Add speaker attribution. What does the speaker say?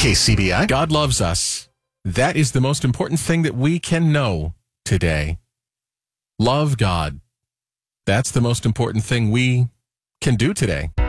Speaker 1: KCBI.
Speaker 2: God loves us. That is the most important thing that we can know today. Love God. That's the most important thing we can do today.